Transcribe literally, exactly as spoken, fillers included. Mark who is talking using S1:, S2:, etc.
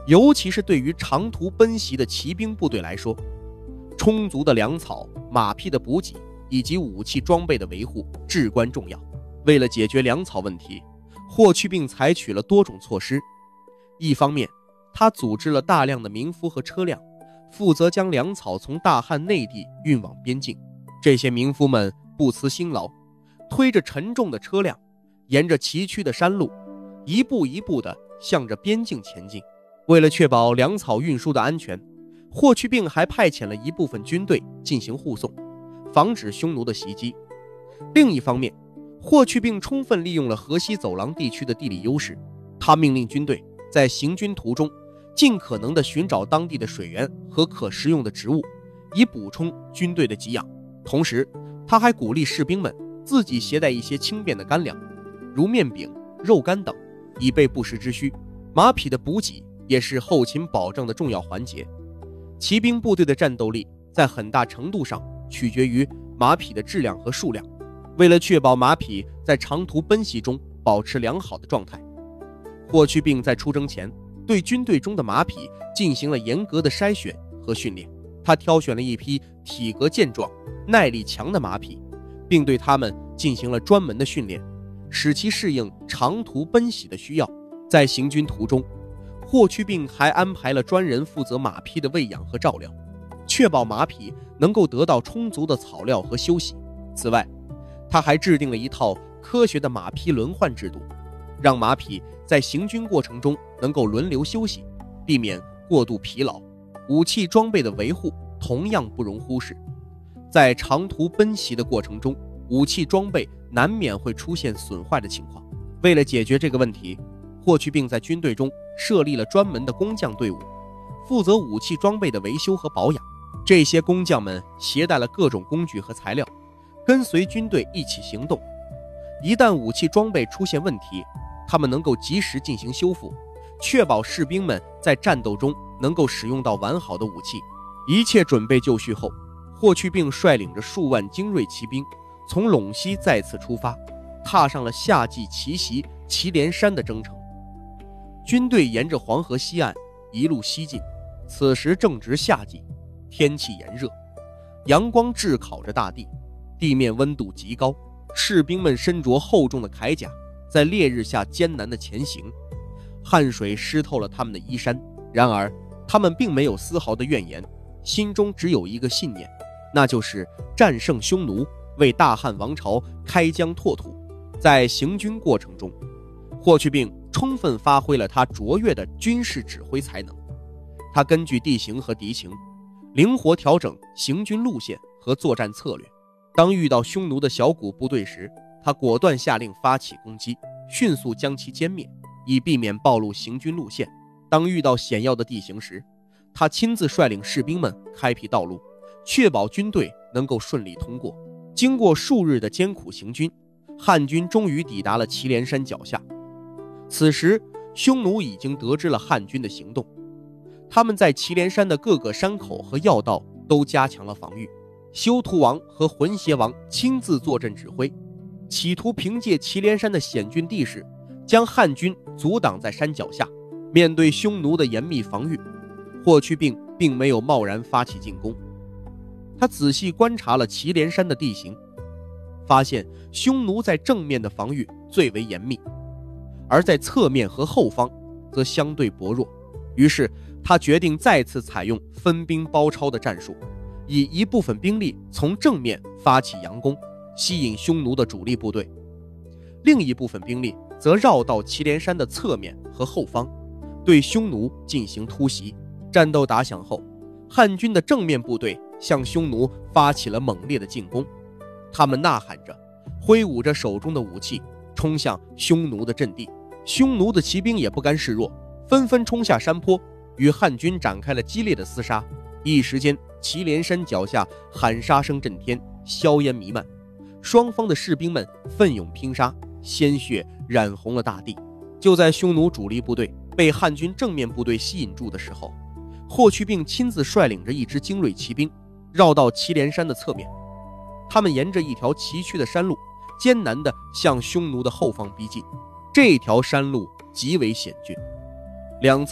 S1: 尤其是对于长途奔袭的骑兵部队来说，充足的粮草、马匹的补给以及武器装备的维护至关重要。为了解决粮草问题，霍去病采取了多种措施。一方面，他组织了大量的民夫和车辆，负责将粮草从大汉内地运往边境。这些民夫们不辞辛劳，推着沉重的车辆，沿着崎岖的山路，一步一步地向着边境前进。为了确保粮草运输的安全，霍去病还派遣了一部分军队进行护送，防止匈奴的袭击。另一方面，霍去病充分利用了河西走廊地区的地理优势，他命令军队在行军途中尽可能地寻找当地的水源和可食用的植物，以补充军队的给养。同时，他还鼓励士兵们自己携带一些轻便的干粮，如面饼、肉干等，以备不时之需。马匹的补给也是后勤保障的重要环节。骑兵部队的战斗力在很大程度上取决于马匹的质量和数量。为了确保马匹在长途奔袭中保持良好的状态，霍去病在出征前对军队中的马匹进行了严格的筛选和训练。他挑选了一批体格健壮、耐力强的马匹，并对他们进行了专门的训练，使其适应长途奔袭的需要。在行军途中，霍去病还安排了专人负责马匹的喂养和照料，确保马匹能够得到充足的草料和休息。此外，他还制定了一套科学的马匹轮换制度，让马匹在行军过程中能够轮流休息，避免过度疲劳。武器装备的维护同样不容忽视。在长途奔袭的过程中，武器装备难免会出现损坏的情况。为了解决这个问题，霍去病在军队中设立了专门的工匠队伍，负责武器装备的维修和保养。这些工匠们携带了各种工具和材料，跟随军队一起行动。一旦武器装备出现问题，他们能够及时进行修复，确保士兵们在战斗中能够使用到完好的武器。一切准备就绪后，霍去病率领着数万精锐骑兵从陇西再次出发，踏上了夏季奇袭祁连山的征程。军队沿着黄河西岸一路西进，此时正值夏季，天气炎热，阳光炙烤着大地，地面温度极高，士兵们身着厚重的铠甲，在烈日下艰难地前行，汗水湿透了他们的衣衫。然而他们并没有丝毫的怨言，心中只有一个信念，那就是战胜匈奴，为大汉王朝开疆拓土。在行军过程中，霍去病充分发挥了他卓越的军事指挥才能。他根据地形和敌情，灵活调整行军路线和作战策略。当遇到匈奴的小股部队时，他果断下令发起攻击，迅速将其歼灭，以避免暴露行军路线。当遇到险要的地形时，他亲自率领士兵们开辟道路，确保军队能够顺利通过。经过数日的艰苦行军，汉军终于抵达了祁连山脚下。此时匈奴已经得知了汉军的行动，他们在祁连山的各个山口和要道都加强了防御。修图王和浑邪王亲自坐镇指挥，企图凭借祁连山的险峻地势将汉军阻挡在山脚下。面对匈奴的严密防御，霍去病并没有贸然发起进攻。他仔细观察了祁连山的地形，发现匈奴在正面的防御最为严密，而在侧面和后方则相对薄弱。于是他决定再次采用分兵包抄的战术，以一部分兵力从正面发起佯攻，吸引匈奴的主力部队，另一部分兵力则绕到祁连山的侧面和后方，对匈奴进行突袭。战斗打响后，汉军的正面部队向匈奴发起了猛烈的进攻，他们呐喊着，挥舞着手中的武器，冲向匈奴的阵地。匈奴的骑兵也不甘示弱，纷纷冲下山坡，与汉军展开了激烈的厮杀。一时间，祁连山脚下喊杀声震天，硝烟弥漫，双方的士兵们奋勇拼杀，鲜血染红了大地。就在匈奴主力部队被汉军正面部队吸引住的时候，霍去病亲自率领着一支精锐骑兵绕到祁连山的侧面，他们沿着一条崎岖的山路艰难地向匈奴的后方逼近。这条山路极为险峻，两侧